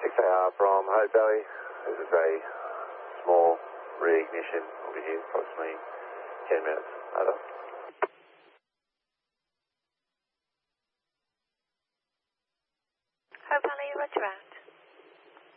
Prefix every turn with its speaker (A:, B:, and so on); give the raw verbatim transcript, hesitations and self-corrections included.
A: X A R from Hope Valley. This is a small reignition. We'll be here approximately ten minutes. Over.
B: Hope Valley, roger out.